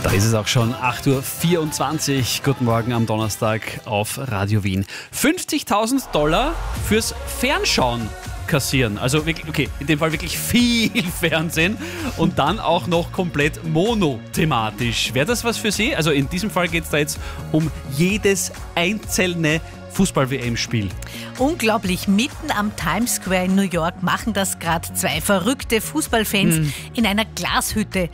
Da ist es auch schon 8:24 Uhr. Guten Morgen am Donnerstag auf Radio Wien. $50.000 fürs Fernschauen kassieren. Also wirklich, okay, in dem Fall wirklich viel Fernsehen und dann auch noch komplett monothematisch. Wäre das was für Sie? Also in diesem Fall geht es da jetzt um jedes einzelne Fußball-WM-Spiel. Unglaublich, mitten am Times Square in New York machen das gerade zwei verrückte Fußballfans in einer Glashütte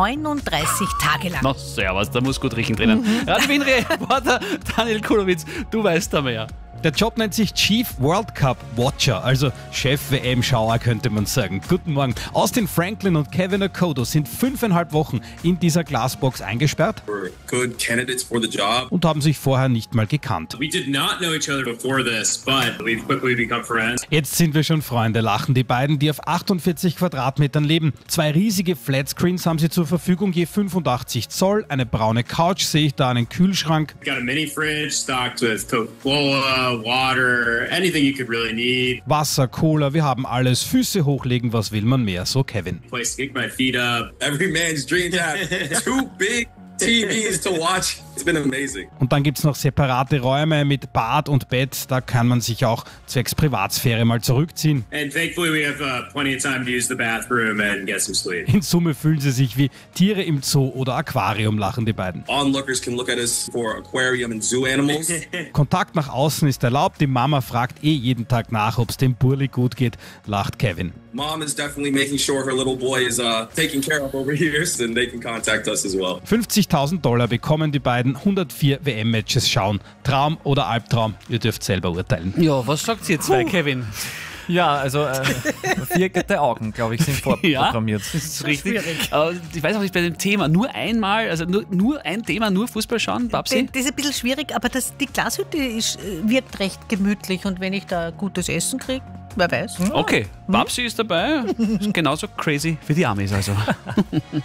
39 Tage lang. Na servus, da muss gut riechen drinnen. Radio Wien-Reporter Daniel Kulowitz, du weißt da mehr. Der Job nennt sich Chief World Cup Watcher, also Chef-WM-Schauer könnte man sagen. Guten Morgen. Austin Franklin und Kevin Okoto sind 5,5 Wochen in dieser Glasbox eingesperrt We're good candidates for the job. und haben sich vorher nicht mal gekannt. We did not know each other before this, but we've quickly become friends. Jetzt sind wir schon Freunde, lachen die beiden, die auf 48 Quadratmetern leben. 2 riesige Flatscreens haben sie zur Verfügung, je 85 Zoll, eine braune Couch, sehe ich da, einen Kühlschrank. We've got a mini fridge stocked with Coca-Cola, water, anything you could really need. Wasser, Cola, wir haben alles. Füße hochlegen, was will man mehr, so Kevin. Place to kick my feet up. Every man's dream to have 2 big TVs to watch. It's been amazing. Und dann gibt's noch separate Räume mit Bad und Bett, da kann man sich auch zwecks Privatsphäre mal zurückziehen. And thankfully we have plenty of time to use the bathroom and get some sleep. In Summe fühlen sie sich wie Tiere im Zoo oder Aquarium, lachen die beiden. Onlookers can look at us for aquarium and zoo animals. Kontakt nach außen ist erlaubt, die Mama fragt jeden Tag nach, ob's dem Burli gut geht, lacht Kevin. Mom is definitely making sure her little boy is taken care of over here, so then they can contact us as well. $50.000 bekommen die beiden, 104 WM-Matches schauen. Traum oder Albtraum? Ihr dürft selber urteilen. Ja, was sagt ihr zwei, Kevin? Ja, also viergelte Augen, glaube ich, sind vorprogrammiert. Das ist richtig. Ich weiß auch nicht, bei dem Thema, nur einmal, also nur ein Thema, nur Fußball schauen, Babsi? Das ist ein bisschen schwierig, aber die Glashütte wirkt recht gemütlich und wenn ich da gutes Essen kriege, wer weiß. Okay, Babsi ist dabei, ist genauso crazy wie die Amis also.